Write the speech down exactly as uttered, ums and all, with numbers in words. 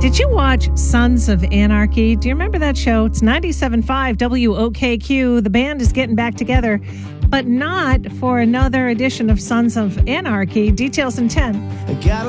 Did you watch Sons of Anarchy? Do you remember that show? It's ninety-seven point five W O K Q. The band is getting back together, but not for another edition of Sons of Anarchy. Details in ten.